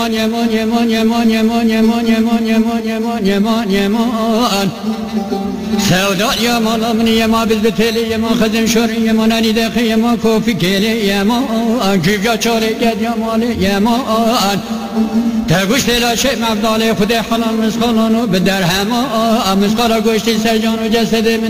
Yeman yeman yeman yeman yeman yeman yeman yeman yeman yeman Sevda yeman amni yeman biz biteli yeman kızım şorun yeman ani de yeman kofi keli yeman Güya çare ged yamali yeman Teguş telaşe mevdale kude halal mızkalanu bider hema Mızkala goşti sercanu cesedi